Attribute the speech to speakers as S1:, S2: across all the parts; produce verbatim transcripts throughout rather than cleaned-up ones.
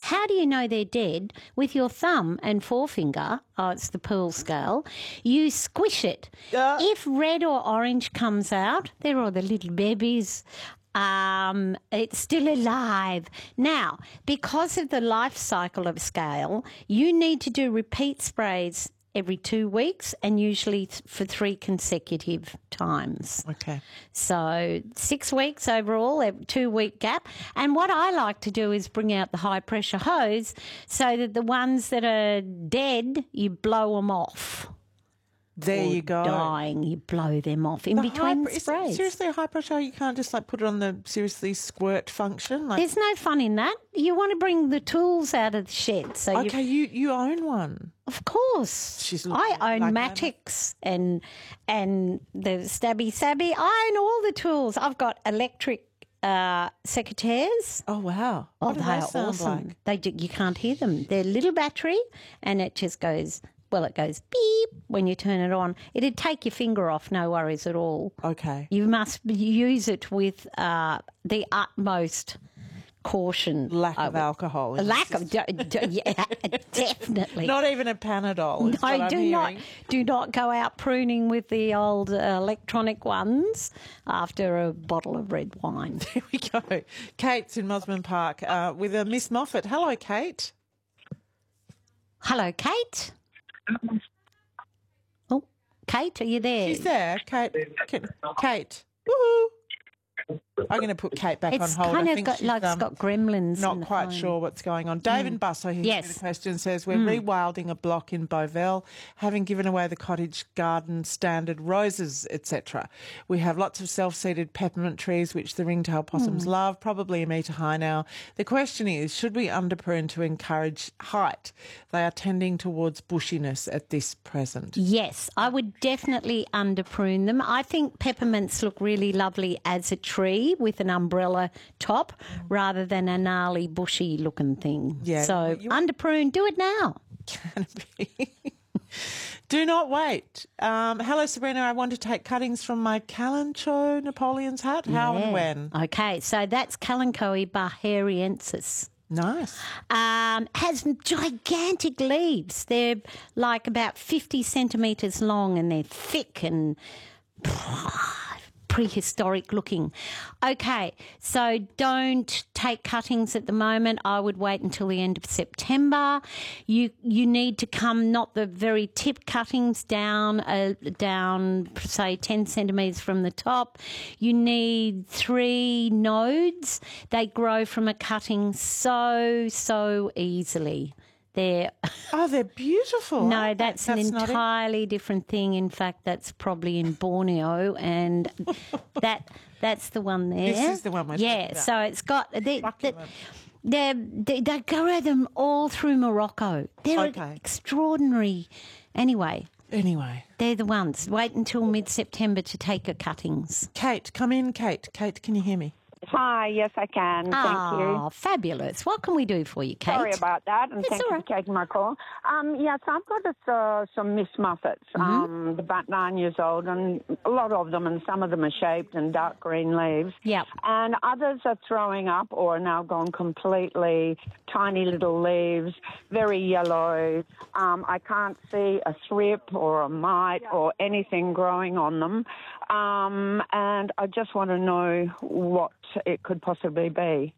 S1: How do you know they're dead? With your thumb and forefinger, oh, it's the Pearl scale, you squish it.
S2: Uh.
S1: If red or orange comes out, they're all the little babies. Um, it's still alive. Now, because of the life cycle of scale, you need to do repeat sprays every two weeks and usually th- for three consecutive times.
S2: Okay.
S1: So six weeks overall, a two-week gap. And what I like to do is bring out the high-pressure hose so that the ones that are dead, you blow them off.
S2: There
S1: Or
S2: you go.
S1: dying, you blow them off in
S2: The
S1: between
S2: high, is-
S1: sprays.
S2: seriously, a high pressure, you can't just like put it on the seriously squirt function? Like,
S1: There's no fun in that. You want to bring the tools out of the shed. So you
S2: okay, you, you own one.
S1: Of course.
S2: She's
S1: I
S2: looking
S1: own
S2: like
S1: Matix and and the Stabby Sabby. I own all the tools. I've got electric uh, secateurs.
S2: Oh, wow.
S1: Oh,
S2: What do
S1: they
S2: they
S1: are
S2: sound
S1: awesome.
S2: like?
S1: They do, you can't hear them. They're a little battery and it just goes, well, it goes beep when you turn it on. It'd take your finger off, no worries at all.
S2: Okay.
S1: You must use it with uh, the utmost caution.
S2: Lack
S1: I
S2: of
S1: would-
S2: alcohol.
S1: A lack of, d- d- yeah, definitely.
S2: Not even a Panadol. is what
S1: No,
S2: I'm
S1: do not
S2: hearing.
S1: do not go out pruning with the old uh, electronic ones after a bottle of red wine.
S2: Here we go. Kate's in Mosman Park uh, with a Miss Moffat. Hello, Kate.
S1: Hello, Kate. Oh, Kate, are you there?
S2: She's there. Kate. Kate. Kate. Woohoo. I'm going to put Kate back
S1: It's
S2: on hold.
S1: kind
S2: I
S1: of
S2: think
S1: got
S2: she's,
S1: like it's
S2: um,
S1: got gremlins. in
S2: not
S1: the
S2: quite
S1: phone.
S2: sure what's going on. David Busso, who's
S1: Yes.
S2: with a question, says, we're rewilding a block in Bovell, having given away the cottage garden standard roses, et cetera. We have lots of self-seeded peppermint trees, which the ringtail possums love, probably a metre high now. The question is, should we underprune to encourage height? They are tending towards bushiness at this present.
S1: Yes, I would definitely underprune them. I think peppermints look really lovely as a tree with an umbrella top rather than a gnarly bushy looking thing.
S2: Yeah,
S1: So
S2: you-
S1: underprune, do it now.
S2: Canopy. Do not wait. Um, hello, Sabrina. I want to take cuttings from my Kalanchoe Napoleon's hat. How and
S1: Yeah.
S2: when?
S1: Okay, so that's Kalanchoe bahariensis.
S2: Nice.
S1: Um, has gigantic leaves. They're like about fifty centimetres long and they're thick and prehistoric looking. Okay, so don't take cuttings at the moment. I would wait until the end of September. You you need to come not the very tip cuttings down uh, down say ten centimetres from the top. You need three nodes. They grow from a cutting so so easily. They're
S2: Oh, they're beautiful.
S1: no,
S2: aren't they?
S1: that's, an
S2: not it?
S1: entirely different thing. In fact, that's probably in Borneo, and that that's the one there.
S2: This is the one we're talking
S1: yeah.
S2: about.
S1: So it's got they, they,
S2: Succulent.
S1: they, they, they grow them all through Morocco. They're
S2: Okay.
S1: extraordinary. Anyway,
S2: Anyway,
S1: they're the ones. Wait until mid-September to take your cuttings.
S2: Kate, come in, Kate. Kate, can you hear me?
S3: Hi, yes, I can. Thank you.
S1: Oh, fabulous! What can we do for you, Kate?
S3: Sorry about that, and
S1: It's
S3: thank
S1: all
S3: you
S1: right.
S3: for taking my call. Um, yes, I've got this, uh, some Miss Muffets,
S1: Mm-hmm.
S3: um, about nine years old, and a lot of them, and some of them are shaped and dark green leaves.
S1: Yep.
S3: And others are throwing up or are now gone completely tiny little leaves, very yellow. Um, I can't see a thrip or a mite or anything growing on them. Um, and I just want to know what it could possibly be.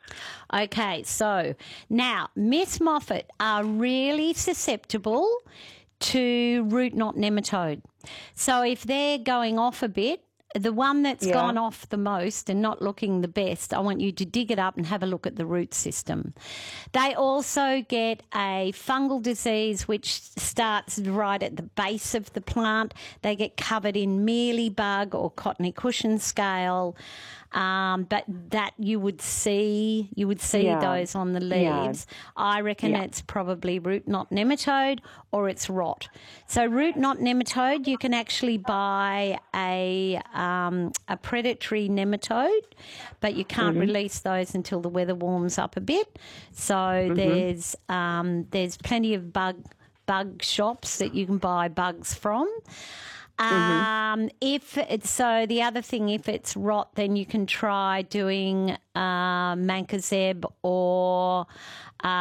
S1: Okay, so now Miss Moffat are really susceptible to root knot nematode. So if they're going off a bit, the one that's
S3: Yeah.
S1: gone off the most and not looking the best, I want you to dig it up and have a look at the root system. They also get a fungal disease which starts right at the base of the plant. They get covered in mealybug or cottony cushion scale. Um, but that you would see, you would see
S3: Yeah.
S1: those on the
S3: Yeah.
S1: leaves. I reckon
S3: Yeah.
S1: it's probably root knot nematode or it's rot. So root knot nematode, you can actually buy a um, a predatory nematode, but you can't
S3: Mm-hmm.
S1: release those until the weather warms up a bit. So
S3: Mm-hmm.
S1: there's um, there's plenty of bug bug shops that you can buy bugs from. Um, if it's, so the other thing, if it's rot, then you can try doing uh, mancozeb or